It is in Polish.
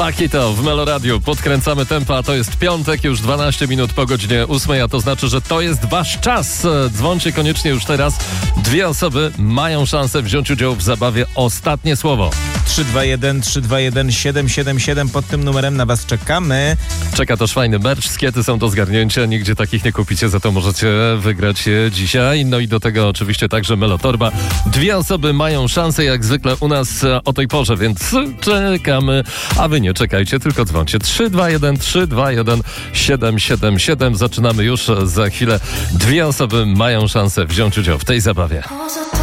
Pakito w Meloradiu. Podkręcamy tempo, a to jest piątek, już 12 minut po godzinie 8, a to znaczy, że to jest wasz czas. Dzwońcie koniecznie już teraz. 2 osoby mają szansę wziąć udział w zabawie Ostatnie Słowo. 321-321-777. Pod tym numerem na was czekamy. Czeka też fajny merch, skiety są do zgarnięcia, nigdzie takich nie kupicie, za to możecie wygrać je dzisiaj. No i do tego oczywiście także Melotorba. 2 osoby mają szansę jak zwykle u nas o tej porze, więc czekamy, a wy nie czekajcie, tylko dzwońcie. 321-321-777. Zaczynamy już za chwilę. 2 osoby mają szansę wziąć udział w tej zabawie.